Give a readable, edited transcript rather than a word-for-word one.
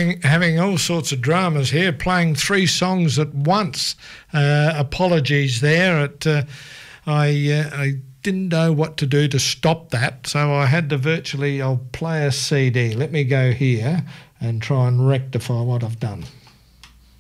having all sorts of dramas here, playing 3 songs at once. Apologies there. I didn't know what to do to stop that, so I had to I'll play a CD. Let me go here and try and rectify what I've done.